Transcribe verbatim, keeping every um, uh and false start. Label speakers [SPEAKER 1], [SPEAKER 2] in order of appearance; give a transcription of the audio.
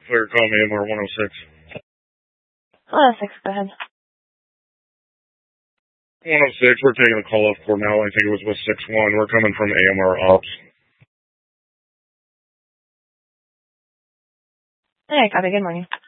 [SPEAKER 1] Clear, call me A M R one oh six.
[SPEAKER 2] one oh six, go ahead.
[SPEAKER 1] one oh six, we're taking a call off Cornell. I think it was with six one. We're coming from A M R Ops.
[SPEAKER 2] Hey, copy. Good morning.